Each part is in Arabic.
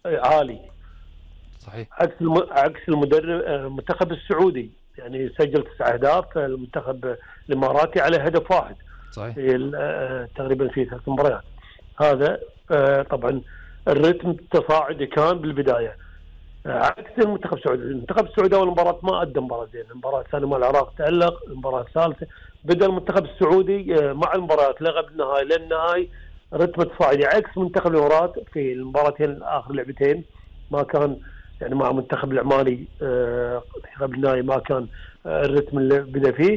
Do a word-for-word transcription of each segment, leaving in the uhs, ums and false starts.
عالي. صحيح. عكس الم... عكس المدرب المنتخب السعودي، يعني سجل تسع اهداف، المنتخب الاماراتي على هدف واحد. صحيح. في تقريبا في ثلاث مباريات. هذا طبعا الرتم التصاعدي كان بالبدايه، عكس المنتخب السعودي. المنتخب السعودي اول مباراه ما ادى مباراه زينه، المباراه الثانيه مع العراق تالق، المباراه الثالثه بدا المنتخب السعودي مع المباريات لغب النهائي للنهائي رتم تصاعدي، عكس منتخب الامارات في المباراتين اخر لعبتين ما كان، يعني مع المنتخب العماني في قبل النهائي ما كان الرتم اللي بدا فيه،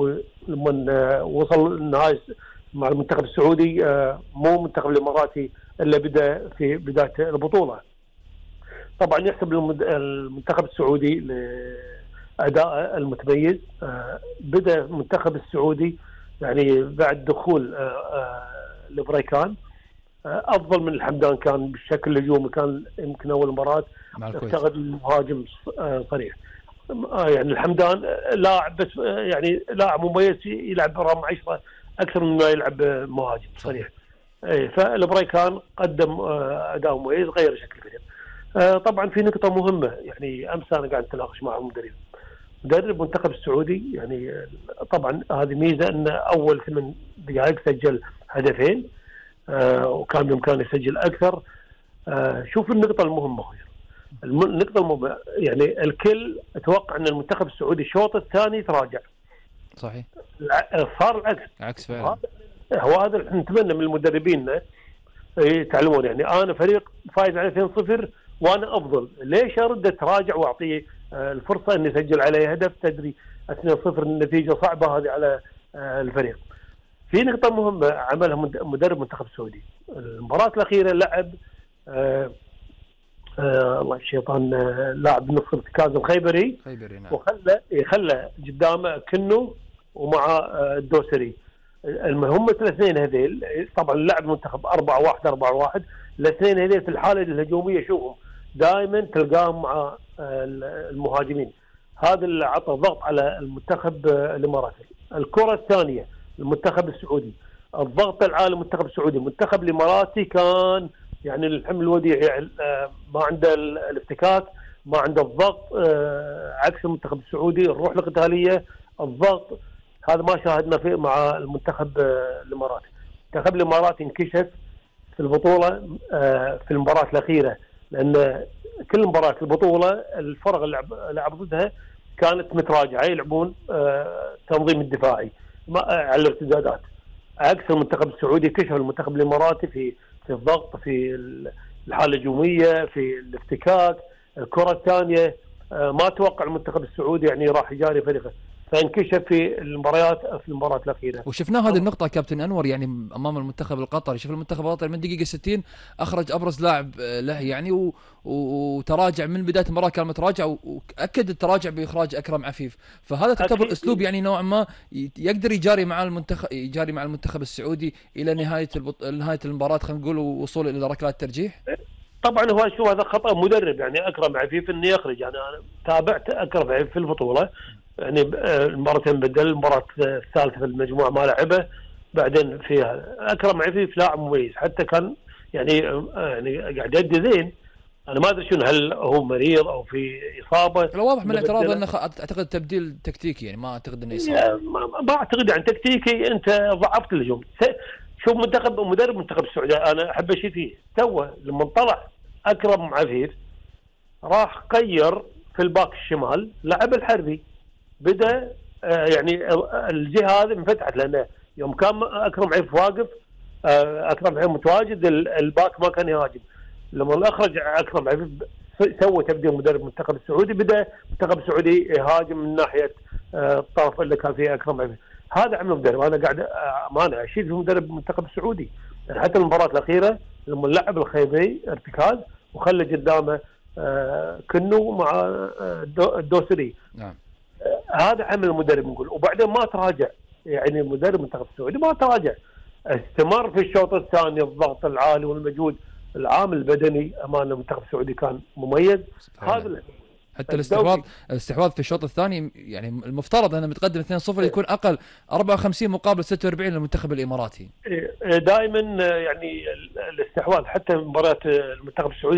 ولما وصل النهائي مع المنتخب السعودي مو المنتخب الاماراتي اللي بدا في بدايه البطوله. طبعا يحسب المنتخب السعودي لأداء المتميز. بدأ المنتخب السعودي يعني بعد دخول البريكان أفضل من الحمدان، كان بالشكل الهجومي، كان يمكن أول مباراة افتقد المهاجم صريح. يعني الحمدان لاعب بس يعني لاعب مميز يلعب برقم عشرة أكثر من ما يلعب مهاجم صريح. فالبريكان قدم أداء مميز غير شكل الفريق. طبعا في نقطة مهمة، يعني أمس أنا قاعد أتناقش مع المدرب مدرب المنتخب السعودي، يعني طبعا هذه ميزة أن أول ثمان دقائق سجل هدفين، وكان بإمكانه يسجل أكثر. شوف النقطة المهمة، النقطة المهمة يعني الكل أتوقع أن المنتخب السعودي الشوط الثاني تراجع. صحيح. صار العكس. عكس فعلا. هو هذا نتمنى من المدربين يتعلمون، يعني أنا فريق فايز على اثنين صفر وانا افضل، ليش ارد اتراجع واعطيه الفرصه اني اسجل عليه هدف؟ تدري اثنين صفر النتيجه صعبه هذه على الفريق. في نقطه مهمه عملها مدرب منتخب السعودي، المباراه الاخيره لعب آه آه الله الشيطان آه لاعب نص ارتكاز الخيبري، خيبري نعم. وخلى خلى قدامه كنو ومع آه الدوسري. المهمة الاثنين هذيل طبعا لعب منتخب أربعة واحد أربعة واحد، الاثنين هذيل في الحالة الهجومية شوفهم دائما تلقاهم مع المهاجمين، هذا اللي عطى ضغط على المنتخب الاماراتي. الكرة الثانية المنتخب السعودي، الضغط العالي المنتخب السعودي، المنتخب الاماراتي كان يعني الحمل الوديع، ما عنده الافتكاك، ما عنده الضغط، عكس المنتخب السعودي الروح القتالية، الضغط، هذا ما شاهدنا فيه مع المنتخب الاماراتي. المنتخب الاماراتي انكشف في البطولة في المباراة الأخيرة، لأن كل مباراة في البطولة الفرق اللي لعب ضدها كانت متراجعة، يلعبون تنظيم الدفاعي على الارتدادات، عكس المنتخب السعودي كشف المنتخب الإماراتي في في الضغط، في الحالة الهجومية، في الافتكاك، الكرة الثانية. ما توقع المنتخب السعودي يعني راح يجاري فريقه، فانكشف في المباريات في المباراه الاخيره. وشفنا هذه النقطه كابتن انور يعني امام المنتخب القطري، شوف المنتخب القطري من دقيقه ستين اخرج ابرز لاعب له يعني و... وتراجع من بدايه المباراه، كان متراجع واكد التراجع باخراج اكرم عفيف، فهذا تعتبر اسلوب يعني نوعا ما يقدر يجاري مع المنتخب يجاري مع المنتخب السعودي الى نهايه البط... نهايه المباراه، خلينا نقول وصول الى ركلات ترجيح. طبعا هو شو هذا خطا مدرب، يعني اكرم عفيف انه يخرج، يعني انا تابعت اكرم عفيف في البطوله، يعني المباراتين بدل، المباراه الثالثه في المجموعه ما لعبه، بعدين فيها اكرم عفيف لاعب مميز، حتى كان يعني يعني قاعد يدي زين. انا ما ادري شنو، هل هو مريض او في اصابه؟ لا واضح من الاعتراض انه اعتقد تبديل تكتيكي، يعني ما اعتقد انه اصابه. ما اعتقد يعني تكتيكي، انت ضعفت الهجوم. شوف منتخب مدرب منتخب السعوديه انا احب شيء فيه، توه لما طلع اكرم عفيف راح غير في الباك الشمال، لعب الحربي، بدا آه يعني الجهه هذه انفتحت، لانه يوم كان اكرم عفيف واقف، آه اكرم عفيف متواجد، الباك ما كان يهاجم. لما اخرج اكرم عفيف سوى تبديل مدرب المنتخب السعودي، بدا المنتخب السعودي يهاجم من ناحيه آه الطرف اللي كان فيه اكرم عفيف. هذا عمل مدرب، انا قاعد امانه اشيد في مدرب المنتخب السعودي، يعني حتى المباراه الاخيره لما لعب الخيبري ارتكاز وخلى قدامه آه كنو مع آه الدوسري. نعم. آه هذا عمل المدرب نقول، وبعدين ما تراجع، يعني المدرب المنتخب السعودي ما تراجع، استمر في الشوط الثاني الضغط العالي والمجهود العامل البدني امام المنتخب السعودي كان مميز. هذا حتى الاستحواذ الاستحواذ في الشوط الثاني، يعني المفترض انه متقدم اثنين صفر يكون اقل أربعة وخمسين مقابل ستة وأربعين للمنتخب الاماراتي. دائما يعني الاستحواذ حتى مباراه المنتخب السعودي